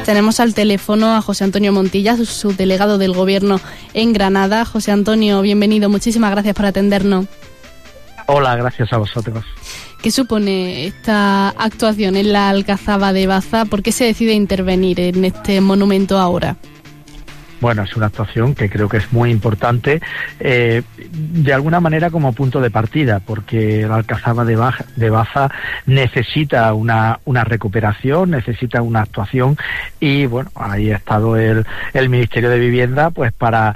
Tenemos al teléfono a José Antonio Montilla, subdelegado del Gobierno en Granada. José Antonio, bienvenido. Muchísimas gracias por atendernos. Hola, gracias a vosotros. ¿Qué supone esta actuación en la Alcazaba de Baza? ¿Por qué se decide intervenir en este monumento ahora? Bueno, es una actuación que creo que es muy importante, de alguna manera como punto de partida, porque la Alcazaba de Baza necesita una recuperación, necesita una actuación, y bueno, ahí ha estado el Ministerio de Vivienda pues para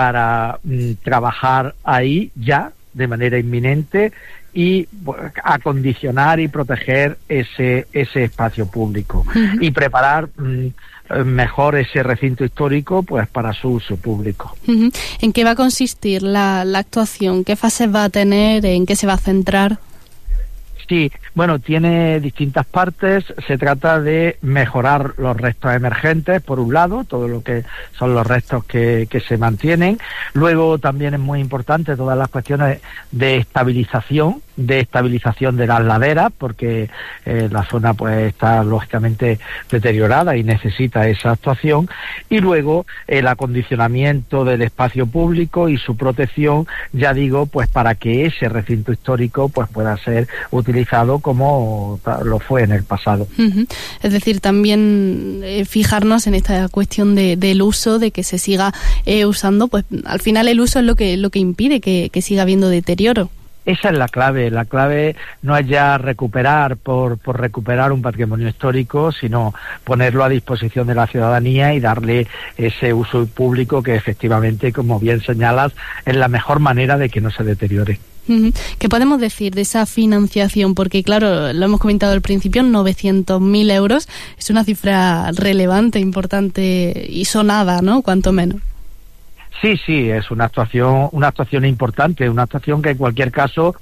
trabajar ahí ya de manera inminente y acondicionar y proteger ese espacio público y preparar mejor ese recinto histórico pues para su uso público. ¿En qué va a consistir la actuación? ¿Qué fases va a tener? ¿En qué se va a centrar? Sí, bueno, tiene distintas partes. Se trata de mejorar los restos emergentes, por un lado, todo lo que son los restos que se mantienen. Luego también es muy importante todas las cuestiones de estabilización de las laderas, porque la zona pues está lógicamente deteriorada y necesita esa actuación. Y luego el acondicionamiento del espacio público y su protección, ya digo, pues para que ese recinto histórico pues pueda ser utilizado como lo fue en el pasado. Es decir, también fijarnos en esta cuestión del uso, de que se siga usando, pues al final el uso es lo que impide que siga habiendo deterioro. Esa es la clave. La clave no es ya recuperar por recuperar un patrimonio histórico, sino ponerlo a disposición de la ciudadanía y darle ese uso público que efectivamente, como bien señalas, es la mejor manera de que no se deteriore. ¿Qué podemos decir de esa financiación? Porque claro, lo hemos comentado al principio, 900.000 euros es una cifra relevante, importante y sonada, ¿no? Cuanto menos. Sí, es una actuación importante, una actuación que en cualquier caso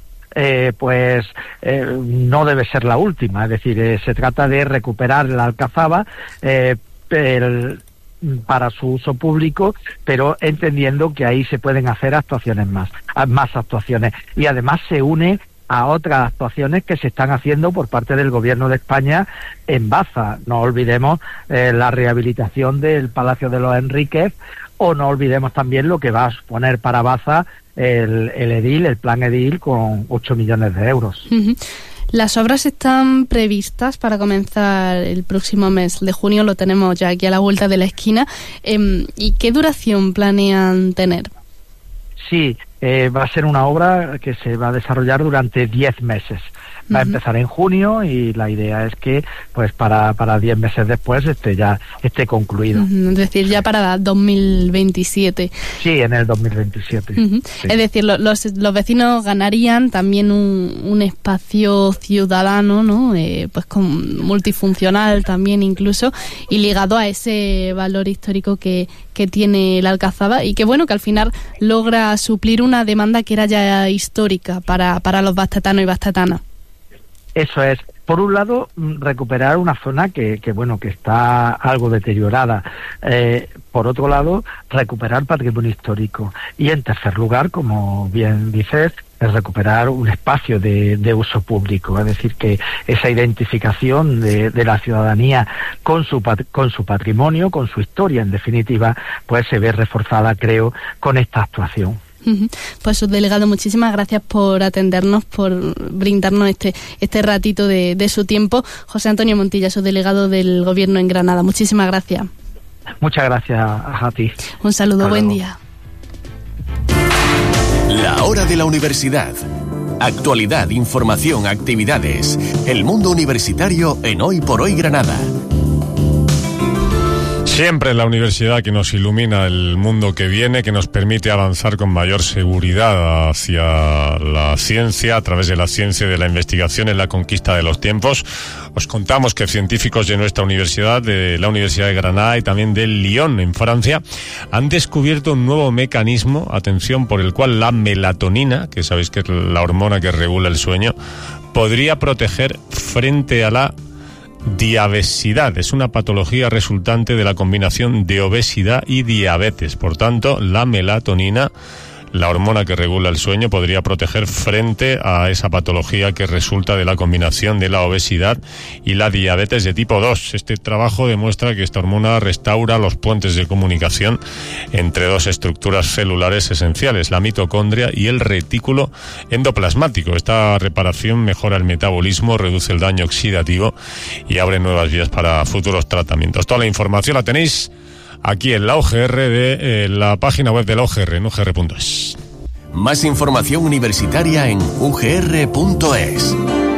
no debe ser la última. Es decir, se trata de recuperar la Alcazaba para su uso público, pero entendiendo que ahí se pueden hacer actuaciones más actuaciones, y además se une a otras actuaciones que se están haciendo por parte del Gobierno de España en Baza. No olvidemos la rehabilitación del Palacio de los Enríquez, o no olvidemos también lo que va a suponer para Baza el plan edil con 8 millones de euros. Las obras están previstas para comenzar el próximo mes de junio, lo tenemos ya aquí a la vuelta de la esquina. ¿Y qué duración planean tener? Sí, va a ser una obra que se va a desarrollar durante 10 meses. Va a empezar en junio y la idea es que pues para 10 meses después esté concluido. Es decir, ya para 2027. Sí, en el 2027. Sí. Es decir, los vecinos ganarían también un espacio ciudadano, ¿no? Pues multifuncional también incluso, y ligado a ese valor histórico que tiene la Alcazaba, y que bueno, que al final logra suplir una demanda que era ya histórica para los bastetanos y bastetanas. Eso es. Por un lado, recuperar una zona que está algo deteriorada. Por otro lado, recuperar patrimonio histórico. Y en tercer lugar, como bien dices, es recuperar un espacio de uso público. Es decir, que esa identificación de la ciudadanía con su patrimonio, con su historia, en definitiva, pues se ve reforzada, creo, con esta actuación. Pues subdelegado, muchísimas gracias por atendernos, por brindarnos este ratito de su tiempo. José Antonio Montilla, subdelegado del Gobierno en Granada. Muchísimas gracias. Muchas gracias a ti. Un saludo, buen día. La hora de la universidad. Actualidad, información, actividades. El mundo universitario en Hoy por Hoy Granada. Siempre la universidad que nos ilumina el mundo que viene, que nos permite avanzar con mayor seguridad hacia la ciencia, a través de la ciencia y de la investigación en la conquista de los tiempos. Os contamos que científicos de nuestra universidad, de la Universidad de Granada y también de Lyon, en Francia, han descubierto un nuevo mecanismo, atención, por el cual la melatonina, que sabéis que es la hormona que regula el sueño, podría proteger frente a la diabesidad. Es una patología resultante de la combinación de obesidad y diabetes. Por tanto, la melatonina la hormona que regula el sueño, podría proteger frente a esa patología que resulta de la combinación de la obesidad y la diabetes de tipo 2. Este trabajo demuestra que esta hormona restaura los puentes de comunicación entre dos estructuras celulares esenciales, la mitocondria y el retículo endoplasmático. Esta reparación mejora el metabolismo, reduce el daño oxidativo y abre nuevas vías para futuros tratamientos. Toda la información la tenéis aquí en la UGR de la página web de la UGR, en ugr.es. Más información universitaria en ugr.es.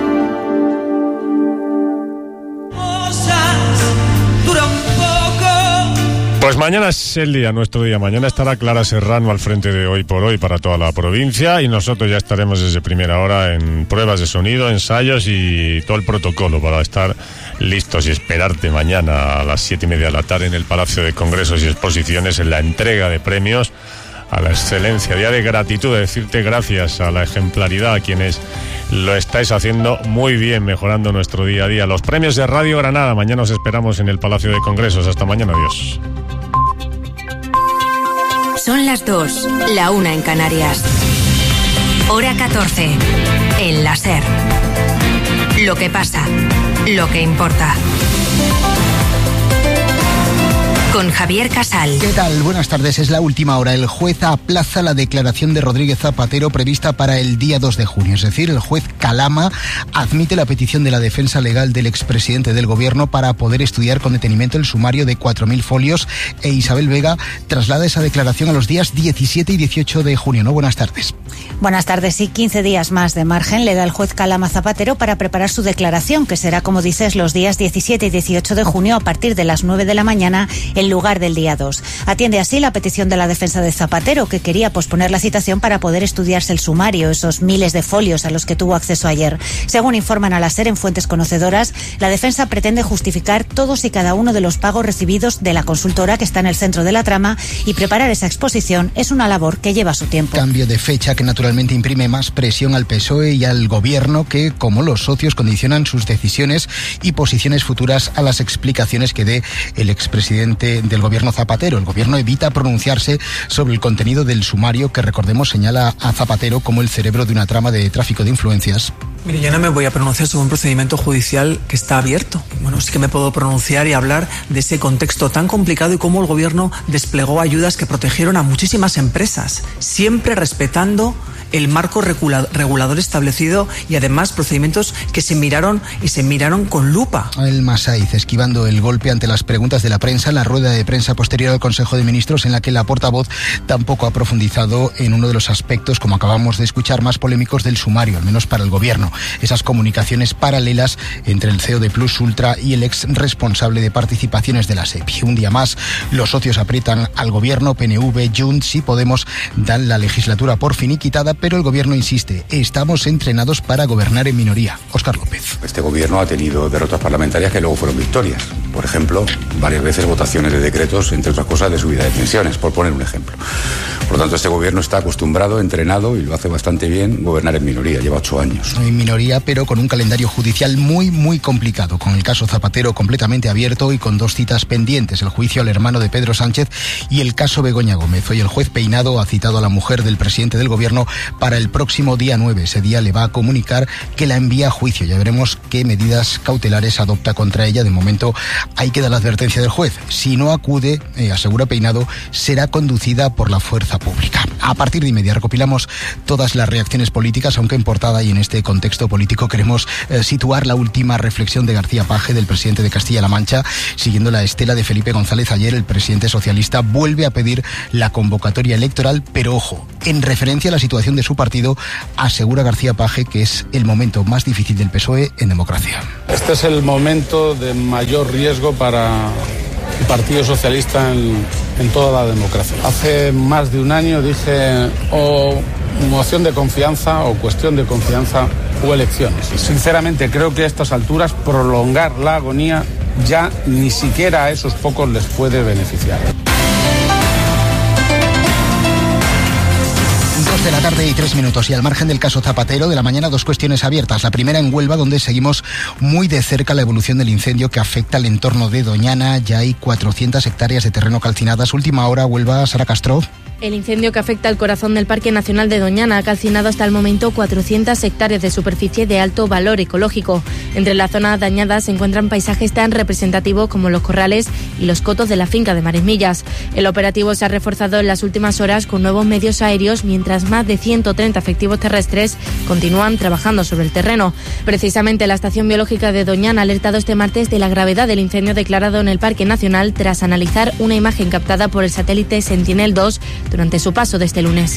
Pues mañana es el día, nuestro día. Mañana estará Clara Serrano al frente de Hoy por Hoy para toda la provincia y nosotros ya estaremos desde primera hora en pruebas de sonido, ensayos y todo el protocolo para estar listos y esperarte mañana a las 7:30 de la tarde en el Palacio de Congresos y Exposiciones en la entrega de premios a la excelencia. Día de gratitud, de decirte gracias a la ejemplaridad, a quienes lo estáis haciendo muy bien, mejorando nuestro día a día. Los premios de Radio Granada, mañana os esperamos en el Palacio de Congresos. Hasta mañana, adiós. Son las 2, la 1 en Canarias. Hora 14, en la SER. Lo que pasa, lo que importa. Con Javier Casal. ¿Qué tal? Buenas tardes. Es la última hora. El juez aplaza la declaración de Rodríguez Zapatero prevista para el día 2 de junio. Es decir, el juez Calama admite la petición de la defensa legal del expresidente del gobierno para poder estudiar con detenimiento el sumario de 4.000 folios e Isabel Vega traslada esa declaración a los días 17 y 18 de junio. ¿No? Buenas tardes. Buenas tardes. Sí, 15 días más de margen le da el juez Calama Zapatero para preparar su declaración, que será, como dices, los días 17 y 18 de junio a partir de las 9 de la mañana en lugar del día 2. Atiende así la petición de la defensa de Zapatero, que quería posponer la citación para poder estudiarse el sumario, esos miles de folios a los que tuvo acceso ayer. Según informan a la SER en fuentes conocedoras, la defensa pretende justificar todos y cada uno de los pagos recibidos de la consultora que está en el centro de la trama, y preparar esa exposición es una labor que lleva su tiempo. Cambio de fecha que naturalmente imprime más presión al PSOE y al gobierno, que, como los socios, condicionan sus decisiones y posiciones futuras a las explicaciones que dé el expresidente del gobierno Zapatero. El gobierno evita pronunciarse sobre el contenido del sumario que, recordemos, señala a Zapatero como el cerebro de una trama de tráfico de influencias. Mire, yo no me voy a pronunciar sobre un procedimiento judicial que está abierto. Bueno, sí que me puedo pronunciar y hablar de ese contexto tan complicado y cómo el gobierno desplegó ayudas que protegieron a muchísimas empresas, siempre respetando el marco regulador establecido y además procedimientos que se miraron con lupa. El Masaiz esquivando el golpe ante las preguntas de la prensa en la rueda de prensa posterior al Consejo de Ministros, en la que la portavoz tampoco ha profundizado en uno de los aspectos, como acabamos de escuchar, más polémicos del sumario, al menos para el gobierno. Esas comunicaciones paralelas entre el CEO de Plus Ultra y el ex responsable de participaciones de la SEPI. Un día más, los socios aprietan al gobierno. PNV, Junts y Podemos dan la legislatura por finiquitada, pero el gobierno insiste: estamos entrenados para gobernar en minoría. Óscar López. Este gobierno ha tenido derrotas parlamentarias que luego fueron victorias. Por ejemplo, varias veces votaciones de decretos, entre otras cosas, de subida de pensiones, por poner un ejemplo. Por lo tanto, este gobierno está acostumbrado, entrenado, y lo hace bastante bien, gobernar en minoría. Lleva 8 años. En minoría, pero con un calendario judicial muy complicado, con el caso Zapatero completamente abierto y con 2 citas pendientes: el juicio al hermano de Pedro Sánchez y el caso Begoña Gómez. Hoy el juez Peinado ha citado a la mujer del presidente del gobierno para el próximo día 9. Ese día le va a comunicar que la envía a juicio. Ya veremos qué medidas cautelares adopta contra ella. De momento hay que dar la advertencia del juez: si no acude, asegura Peinado, será conducida por la fuerza pública. A partir de inmediato recopilamos todas las reacciones políticas, aunque en portada y en este contexto político queremos situar la última reflexión de García Page, del presidente de Castilla-La Mancha. Siguiendo la estela de Felipe González, ayer el presidente socialista vuelve a pedir la convocatoria electoral, pero ojo, en referencia a la situación de su partido, asegura García Page que es el momento más difícil del PSOE en democracia. Este es el momento de mayor riesgo para el Partido Socialista en toda la democracia. Hace más de un año dije o moción de confianza o cuestión de confianza o elecciones. Sinceramente creo que a estas alturas prolongar la agonía ya ni siquiera a esos pocos les puede beneficiar. 2 de la tarde y 3 minutos. Y al margen del caso Zapatero, de la mañana 2 cuestiones abiertas. La primera en Huelva, donde seguimos muy de cerca la evolución del incendio que afecta al entorno de Doñana. Ya hay 400 hectáreas de terreno calcinadas. Última hora, Huelva, Sara Castro. El incendio que afecta al corazón del Parque Nacional de Doñana ha calcinado hasta el momento 400 hectáreas de superficie de alto valor ecológico. Entre las zonas dañadas se encuentran paisajes tan representativos como los corrales y los cotos de la finca de Marismillas. El operativo se ha reforzado en las últimas horas con nuevos medios aéreos, mientras más de 130 efectivos terrestres continúan trabajando sobre el terreno. Precisamente la Estación Biológica de Doñana ha alertado este martes de la gravedad del incendio declarado en el Parque Nacional tras analizar una imagen captada por el satélite Sentinel-2 durante su paso de este lunes.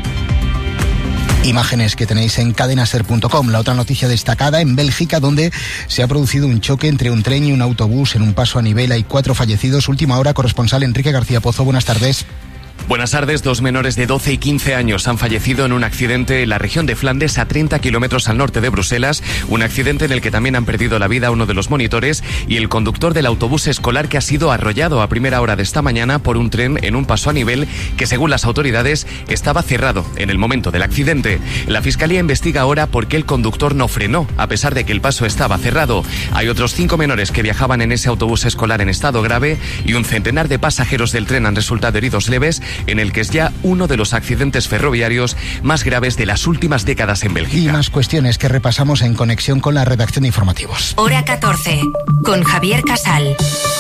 Imágenes que tenéis en cadenaser.com. La otra noticia destacada en Bélgica, donde se ha producido un choque entre un tren y un autobús en un paso a nivel. Hay 4 fallecidos. Última hora, corresponsal Enrique García Pozo. Buenas tardes. Buenas tardes. 2 menores de 12 y 15 años han fallecido en un accidente en la región de Flandes, a 30 kilómetros al norte de Bruselas. Un accidente en el que también han perdido la vida uno de los monitores y el conductor del autobús escolar, que ha sido arrollado a primera hora de esta mañana por un tren en un paso a nivel que, según las autoridades, estaba cerrado en el momento del accidente. La Fiscalía investiga ahora por qué el conductor no frenó, a pesar de que el paso estaba cerrado. Hay otros 5 menores que viajaban en ese autobús escolar en estado grave y un centenar de pasajeros del tren han resultado heridos leves, en el que es ya uno de los accidentes ferroviarios más graves de las últimas décadas en Bélgica. Y más cuestiones que repasamos en conexión con la redacción de informativos. Hora 14, con Javier Casal.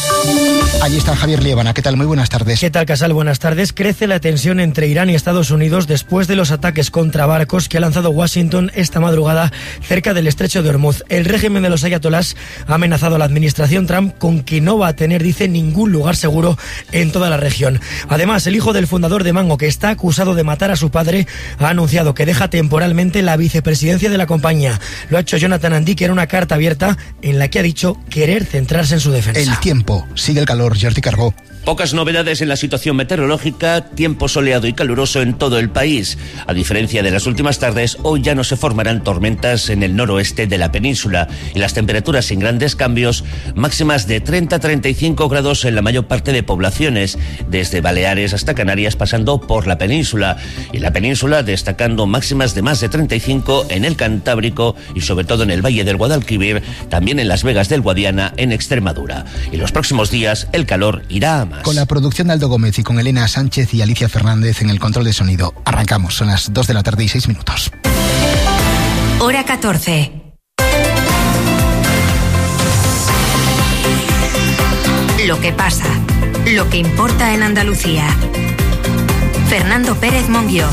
Allí está Javier Liébana. ¿Qué tal? Muy buenas tardes. ¿Qué tal, Casal? Buenas tardes. Crece la tensión entre Irán y Estados Unidos después de los ataques contra barcos que ha lanzado Washington esta madrugada cerca del estrecho de Hormuz. El régimen de los ayatolás ha amenazado a la administración Trump con que no va a tener, dice, ningún lugar seguro en toda la región. Además, el hijo del fundador de Mango, que está acusado de matar a su padre, ha anunciado que deja temporalmente la vicepresidencia de la compañía. Lo ha hecho Jonathan Andy, que era una carta abierta en la que ha dicho querer centrarse en su defensa. El tiempo. Sigue el calor. Jordi Carbó. Pocas novedades en la situación meteorológica, tiempo soleado y caluroso en todo el país. A diferencia de las últimas tardes, hoy ya no se formarán tormentas en el noroeste de la península y las temperaturas sin grandes cambios, máximas de 30-35 grados en la mayor parte de poblaciones, desde Baleares hasta Canarias, pasando por la península. Y la península destacando máximas de más de 35 en el Cantábrico y sobre todo en el Valle del Guadalquivir, también en Las Vegas del Guadiana, en Extremadura. Y los próximos días el calor irá a más. Con la producción de Aldo Gómez y con Elena Sánchez y Alicia Fernández en el control de sonido. Arrancamos, son las 2 de la tarde y 6 minutos. Hora 14. Lo que pasa, lo que importa en Andalucía. Fernando Pérez Monguió.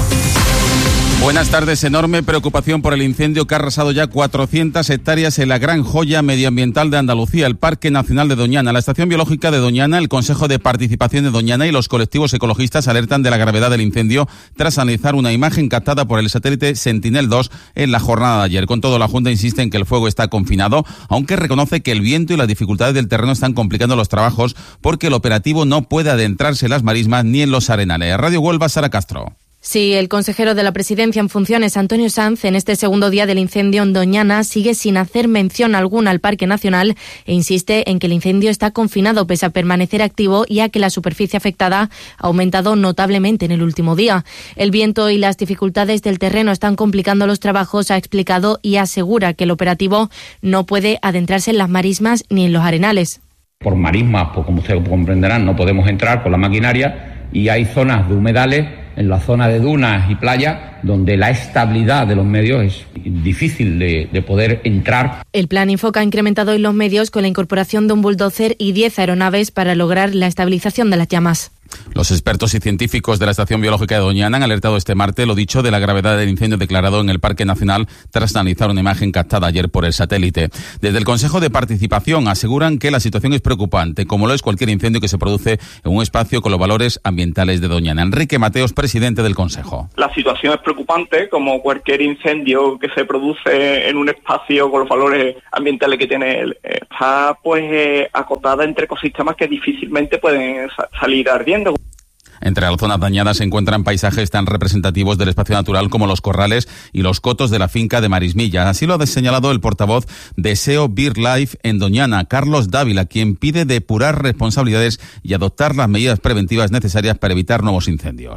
Buenas tardes. Enorme preocupación por el incendio que ha arrasado ya 400 hectáreas en la gran joya medioambiental de Andalucía, el Parque Nacional de Doñana. La Estación Biológica de Doñana, el Consejo de Participación de Doñana y los colectivos ecologistas alertan de la gravedad del incendio tras analizar una imagen captada por el satélite Sentinel-2 en la jornada de ayer. Con todo, la Junta insiste en que el fuego está confinado, aunque reconoce que el viento y las dificultades del terreno están complicando los trabajos porque el operativo no puede adentrarse en las marismas ni en los arenales. Radio Huelva, Sara Castro. Sí, el consejero de la Presidencia en funciones, Antonio Sanz, en este segundo día del incendio en Doñana, sigue sin hacer mención alguna al Parque Nacional e insiste en que el incendio está confinado pese a permanecer activo y a que la superficie afectada ha aumentado notablemente en el último día. El viento y las dificultades del terreno están complicando los trabajos, ha explicado, y asegura que el operativo no puede adentrarse en las marismas ni en los arenales. Por marismas, pues como ustedes comprenderán, no podemos entrar con la maquinaria y hay zonas de humedales en la zona de dunas y playas donde la estabilidad de los medios es difícil de poder entrar. El Plan Infoca ha incrementado hoy los medios con la incorporación de un bulldozer y 10 aeronaves para lograr la estabilización de las llamas. Los expertos y científicos de la Estación Biológica de Doñana han alertado este martes, lo dicho, de la gravedad del incendio declarado en el Parque Nacional tras analizar una imagen captada ayer por el satélite. Desde el Consejo de Participación aseguran que la situación es preocupante, como lo es cualquier incendio que se produce en un espacio con los valores ambientales de Doñana. Enrique Mateos, presidente del Consejo. La situación es preocupante, como cualquier incendio que se produce en un espacio con los valores ambientales que tiene él. Está acotada entre ecosistemas que difícilmente pueden salir ardiendo. Entre las zonas dañadas se encuentran paisajes tan representativos del espacio natural como los corrales y los cotos de la finca de Marismillas. Así lo ha señalado el portavoz de SEO BirdLife en Doñana, Carlos Dávila, quien pide depurar responsabilidades y adoptar las medidas preventivas necesarias para evitar nuevos incendios.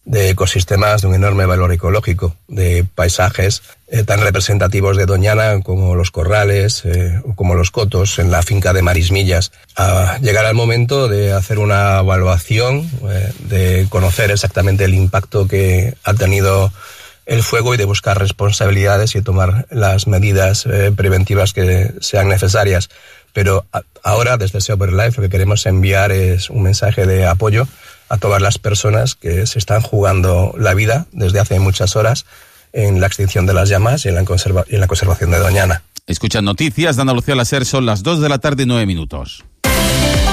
de ecosistemas de un enorme valor ecológico, de paisajes tan representativos de Doñana como los corrales o como los cotos en la finca de Marismillas. Llegará el momento de hacer una evaluación, de conocer exactamente el impacto que ha tenido el fuego y de buscar responsabilidades y tomar las medidas preventivas que sean necesarias. Pero ahora, desde Save Our Life, lo que queremos enviar es un mensaje de apoyo a todas las personas que se están jugando la vida desde hace muchas horas en la extinción de las llamas y en la conservación de Doñana. Escuchan Noticias de Andalucía, la SER, son las 2 de la tarde y 9 minutos.